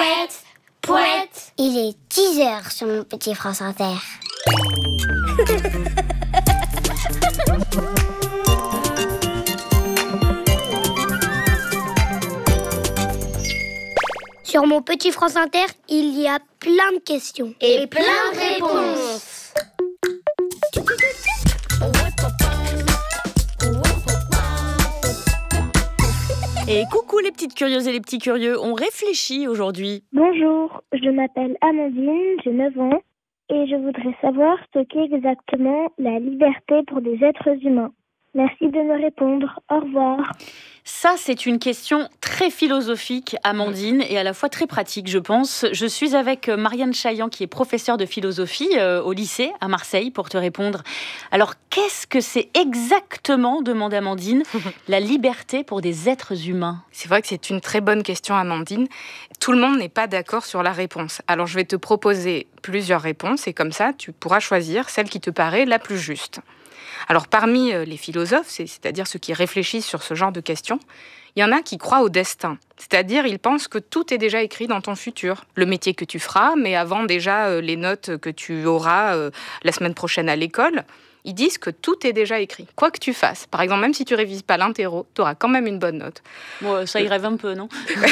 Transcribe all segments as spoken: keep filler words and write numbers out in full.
Pouette, pouette. Il est dix heures sur mon petit France Inter. Sur mon petit France Inter, il y a plein de questions. Et plein de réponses. Et coucou les petites curieuses et les petits curieux, on réfléchit aujourd'hui. Bonjour, je m'appelle Amandine, j'ai neuf ans et je voudrais savoir ce qu'est exactement la liberté pour des êtres humains. Merci de me répondre. Au revoir. Ça, c'est une question très philosophique, Amandine, et à la fois très pratique, je pense. Je suis avec Marianne Chaillan, qui est professeure de philosophie euh, au lycée à Marseille, pour te répondre. Alors, qu'est-ce que c'est exactement, demande Amandine, la liberté pour des êtres humains ? C'est vrai que c'est une très bonne question, Amandine. Tout le monde n'est pas d'accord sur la réponse. Alors, je vais te proposer plusieurs réponses, et comme ça, tu pourras choisir celle qui te paraît la plus juste. Alors, parmi les philosophes, c'est-à-dire ceux qui réfléchissent sur ce genre de questions, il y en a qui croient au destin. C'est-à-dire, ils pensent que tout est déjà écrit dans ton futur. Le métier que tu feras, mais avant déjà les notes que tu auras la semaine prochaine à l'école. Ils disent que tout est déjà écrit. Quoi que tu fasses. Par exemple, même si tu révises pas l'interro, tu auras quand même une bonne note. Bon, ça y rêve un peu, non ?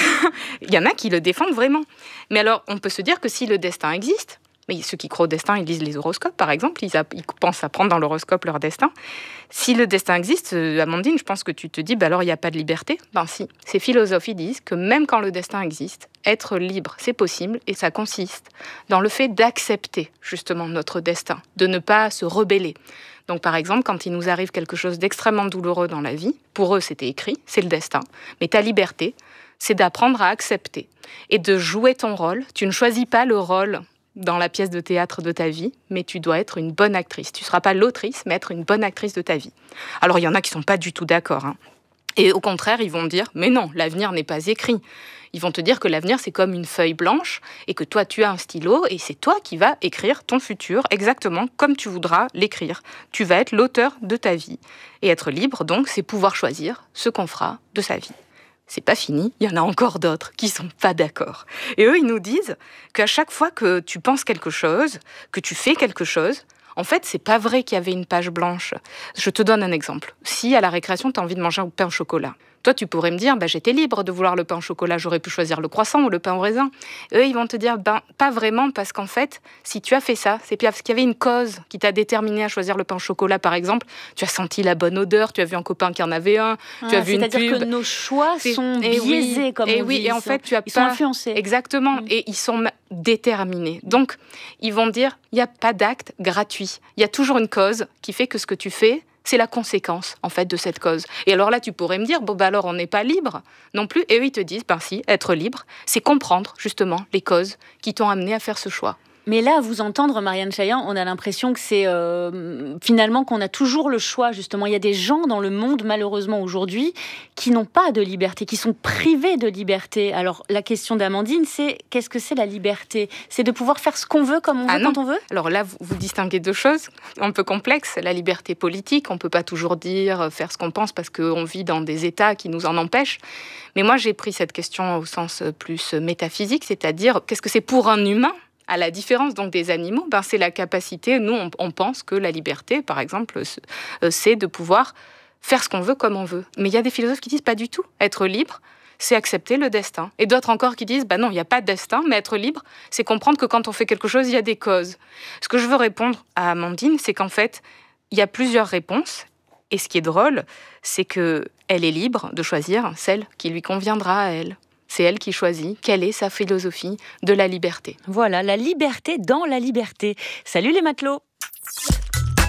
Il y en a qui le défendent vraiment. Mais alors, on peut se dire que si le destin existe, mais ceux qui croient au destin, ils lisent les horoscopes, par exemple. Ils, a, ils pensent à prendre dans l'horoscope leur destin. Si le destin existe, Amandine, je pense que tu te dis, bah alors il n'y a pas de liberté. Ben si, ces philosophes, ils disent que même quand le destin existe, être libre, c'est possible. Et ça consiste dans le fait d'accepter, justement, notre destin, de ne pas se rebeller. Donc, par exemple, quand il nous arrive quelque chose d'extrêmement douloureux dans la vie, pour eux, c'était écrit, c'est le destin. Mais ta liberté, c'est d'apprendre à accepter et de jouer ton rôle. Tu ne choisis pas le rôle dans la pièce de théâtre de ta vie, mais tu dois être une bonne actrice. Tu ne seras pas l'autrice, mais être une bonne actrice de ta vie. Alors, il y en a qui ne sont pas du tout d'accord. Hein. Et au contraire, ils vont dire, mais non, l'avenir n'est pas écrit. Ils vont te dire que l'avenir, c'est comme une feuille blanche, et que toi, tu as un stylo, et c'est toi qui vas écrire ton futur exactement comme tu voudras l'écrire. Tu vas être l'auteur de ta vie. Et être libre, donc, c'est pouvoir choisir ce qu'on fera de sa vie. C'est pas fini, il y en a encore d'autres qui sont pas d'accord. Et eux, ils nous disent qu'à chaque fois que tu penses quelque chose, que tu fais quelque chose, en fait, c'est pas vrai qu'il y avait une page blanche. Je te donne un exemple. Si à la récréation, tu as envie de manger un pain au chocolat, toi, tu pourrais me dire, bah, j'étais libre de vouloir le pain au chocolat, j'aurais pu choisir le croissant ou le pain au raisin. Eux, ils vont te dire, ben, pas vraiment, parce qu'en fait, si tu as fait ça, c'est parce qu'il y avait une cause qui t'a déterminé à choisir le pain au chocolat, par exemple. Tu as senti la bonne odeur, tu as vu un copain qui en avait un, ah, tu as vu une pub. C'est-à-dire que nos choix c'est... sont et biaisés, oui, comme et on oui, dit. Et en fait, tu as ils pas... sont influencés. Exactement, mmh. Et ils sont déterminés. Donc, ils vont dire, il n'y a pas d'acte gratuit. Il y a toujours une cause qui fait que ce que tu fais, c'est la conséquence, en fait, de cette cause. Et alors là, tu pourrais me dire, bon, bah alors, on n'est pas libre non plus. Et eux, ils te disent, ben si, être libre, c'est comprendre, justement, les causes qui t'ont amené à faire ce choix. Mais là, à vous entendre, Marianne Chaillan, on a l'impression que c'est euh, finalement qu'on a toujours le choix, justement. Il y a des gens dans le monde, malheureusement, aujourd'hui, qui n'ont pas de liberté, qui sont privés de liberté. Alors, la question d'Amandine, c'est qu'est-ce que c'est la liberté ? C'est de pouvoir faire ce qu'on veut, comme on ah veut, non. quand on veut ? Alors là, vous, vous distinguez deux choses un peu complexes. La liberté politique, on ne peut pas toujours dire, faire ce qu'on pense, parce qu'on vit dans des États qui nous en empêchent. Mais moi, j'ai pris cette question au sens plus métaphysique, c'est-à-dire, qu'est-ce que c'est pour un humain ? À la différence donc des animaux, ben c'est la capacité, nous on, on pense que la liberté, par exemple, c'est de pouvoir faire ce qu'on veut comme on veut. Mais il y a des philosophes qui disent pas du tout. Être libre, c'est accepter le destin. Et d'autres encore qui disent, bah non, il n'y a pas de destin, mais être libre, c'est comprendre que quand on fait quelque chose, il y a des causes. Ce que je veux répondre à Amandine, c'est qu'en fait, il y a plusieurs réponses. Et ce qui est drôle, c'est qu'elle est libre de choisir celle qui lui conviendra à elle. C'est elle qui choisit quelle est sa philosophie de la liberté. Voilà, la liberté dans la liberté. Salut les matelots.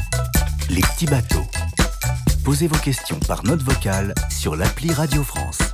Les petits bateaux. Posez vos questions par note vocale sur l'appli Radio France.